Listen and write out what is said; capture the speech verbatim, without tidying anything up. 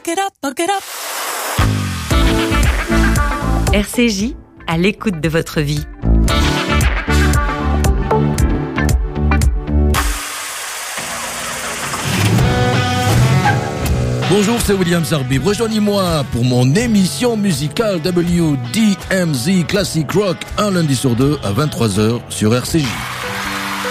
it up, fuck it up. R C J, à l'écoute de votre vie. Bonjour, c'est William Zarbib. Rejoignez-moi pour mon émission musicale W D M Z Classic Rock un lundi sur deux à vingt-trois heures sur R C J.